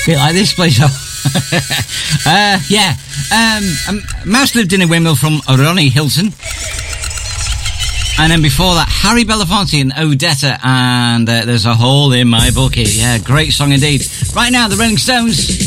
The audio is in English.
Bit like this place. Mouse lived in a windmill from Ronnie Hilton. And then before that, Harry Belafonte and Odetta, and There's a Hole in My Bucket. Yeah, great song indeed. Right now, the Rolling Stones.